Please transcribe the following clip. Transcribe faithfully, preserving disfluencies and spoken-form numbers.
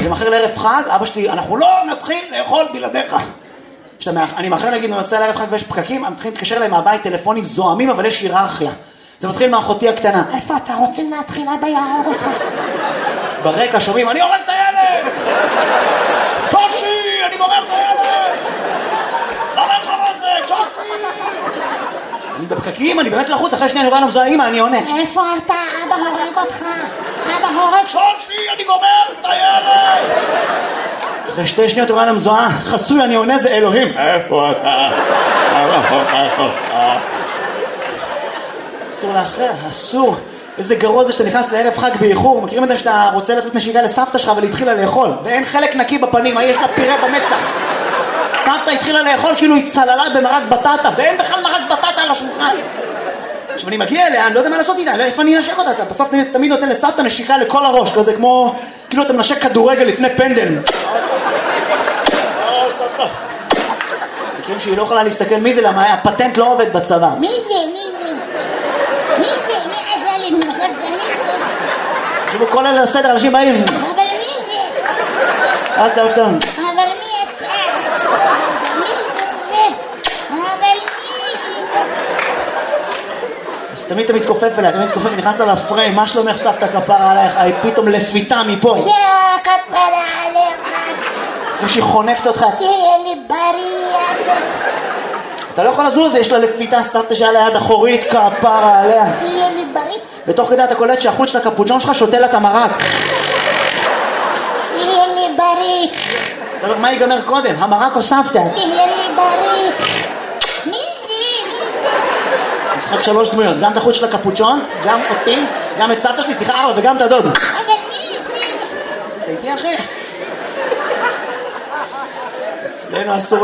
זה מאחר לערב חג, אבא שלי, אנחנו לא נתחיל לאכול בלעדיך. אני מאחר להגיד, אני נוסע לערב חג ויש פקקים, אני מתחיל להתקשר להם מהבית טלפונים זוהמים, אבל יש היררכיה. זה מתחיל מאחותי הקטנה. איפה אתה רוצים להתחיל? אבא יהרוג אותך. ברקע שומעים, אני הורג את הילד! שושי, אני גומר את הילד! למה לך מה זה? שושי! אני בפקקים, אני באמת לחוץ, אחרי שנייה אני רואה לנו זו האמא, אני עונה. איפה אתה? אבא הורג אותך. אבא הורג... שושי, אני גומר את הילד! אחרי שתי שניות אני רואה לנו זוהה, חסוי, אני עונה, זה אלוהים. איפה אתה? אסור לאחר, אסור. איזה גרוע זה שאתה נכנס לערב חג באיחור. מכירים את זה שאתה רוצה לתת נשיקה לסבתא שלך אבל התחילה לאכול ואין חלק נקי בפנים, יש לה פירה במצח. סבתא התחילה לאכול כאילו היא צללה במרק בטטה ואין בכלל מרק בטטה על השולחן. עכשיו אני מגיע אליה, אני לא יודע מה לעשות איתה, איפה אני אנשק אותה? אתה בסוף תמיד, תמיד נותן לסבתא נשיקה לכל הראש, כזה כמו כאילו אתה מנשק כדורגל לפני פנדל. מכירים שהיא לא יכולה להסתכל מי זה, למה הפטנט לא עובד בצבא. מי זה? מי זה? מי זה? מי עשה לי? מי זה? שוב כל אלה לסדר, אנשים באים. אבל מי זה? אז זה אופתון. אבל מי אתה? מי זה? אבל מי זה? אז תמיד אתה מתכופף אליה, תמיד מתכופף, נכנסת לפריים, מה שלומך סבתא כפרה עלייך? היא פתאום לפיתה מפה. יא כפרה עליך. כמו שהיא חונקת אותך. תהיה לי בריא. אתה לא יכול לזוז, יש לה לפיתה סבתא שהיה ליד אחורית, כפרה עליה. תהיה לי בריא. בתוך כדי אתה קולט שהחוץ של הקפוצ'ון שלך שותה לה את המרק. תהיה לי בריא. אתה אומר, מה ייגמר קודם? המרק או סבתא? תהיה לי בריא. מי זה? מי זה? משחק שלוש דמויות, גם את החוץ של הקפוצ'ון, גם אותי, גם את סבתא שלי, סליחה ארבע, וגם את הדוד. אבל מי זה? אתה איתי אחי? אצלנו אסור